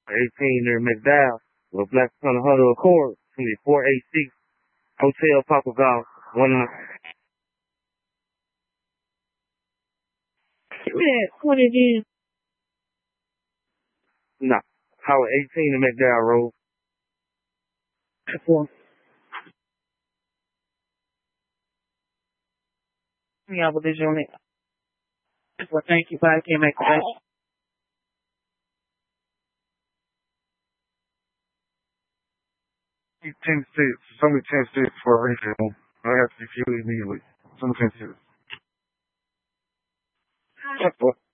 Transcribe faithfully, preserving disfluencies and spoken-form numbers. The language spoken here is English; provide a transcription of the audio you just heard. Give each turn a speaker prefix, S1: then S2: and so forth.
S1: eighteen near McDowell with Black Thunder Huddle Accord, twenty-four eighty-six, Hotel Papa Golf, one hundred.
S2: Give me that twenty again.
S1: No. Howard eighteen in McDowell Road.
S2: That's one. Yeah, but this unit. Well, thank you, but I can't make that.
S3: ten states. It's only ten states for a regional. I have to feel it immediately. It's only ten states.
S2: That's what.